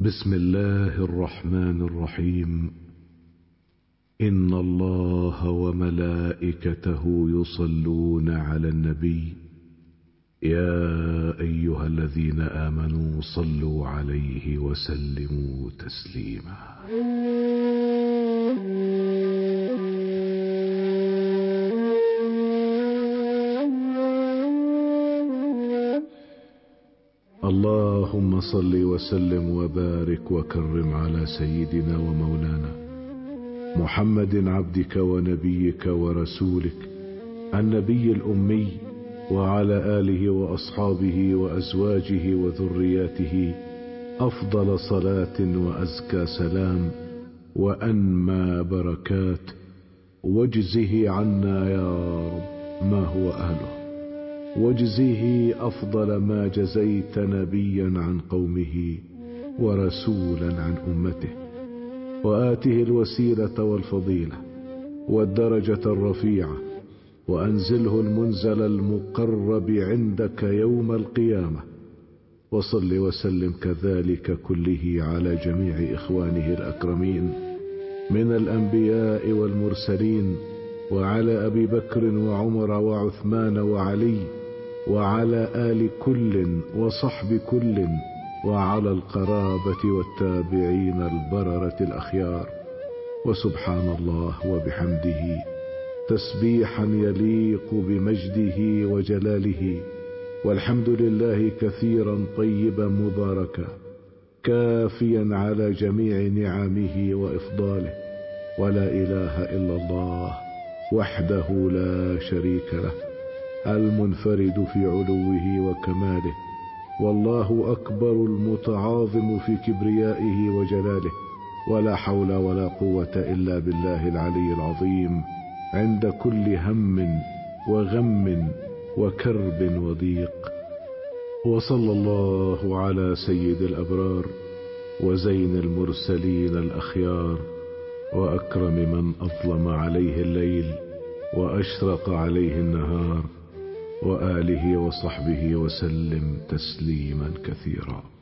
بسم الله الرحمن الرحيم. إن الله وملائكته يصلون على النبي يا أيها الذين آمنوا صلوا عليه وسلموا تسليما. اللهم صل وسلم وبارك وكرم على سيدنا ومولانا محمد عبدك ونبيك ورسولك النبي الأمي، وعلى آله وأصحابه وأزواجه وذرياته أفضل صلاة وأزكى سلام وأنمى بركات، واجزه عنا يا رب ما هو أهله، واجزه أفضل ما جزيت نبيا عن قومه ورسولا عن أمته، وآته الوسيلة والفضيلة والدرجة الرفيعة، وأنزله المنزل المقرب عندك يوم القيامة. وصل وسلم كذلك كله على جميع إخوانه الأكرمين من الأنبياء والمرسلين، وعلى أبي بكر وعمر وعثمان وعلي، وعلى آل كل وصحب كل، وعلى القرابة والتابعين البررة الأخيار. وسبحان الله وبحمده تسبيحا يليق بمجده وجلاله، والحمد لله كثيرا طيبا مباركا كافيا على جميع نعمه وإفضاله. ولا إله إلا الله وحده لا شريك له المنفرد في علوه وكماله، والله أكبر المتعاظم في كبريائه وجلاله، ولا حول ولا قوة إلا بالله العلي العظيم عند كل هم وغم وكرب وضيق. وصلى الله على سيد الأبرار وزين المرسلين الأخيار، وأكرم من أظلم عليه الليل وأشرق عليه النهار، وآله وصحبه وسلم تسليما كثيرا.